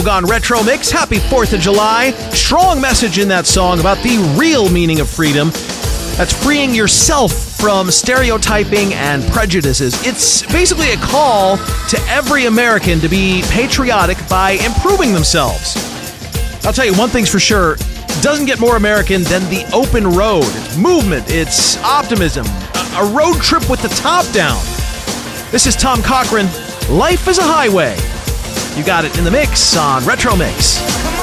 Rogue on Retro Mix. Happy 4th of July. Strong message in that song about the real meaning of freedom. That's freeing yourself from stereotyping and prejudices. It's basically a call to every American to be patriotic by improving themselves. I'll tell you one thing's for sure. Doesn't get more American than the open road. It's movement. It's optimism. A road trip with the top down. This is Tom Cochran. Life is a highway. You got it in the mix on Retro Mix.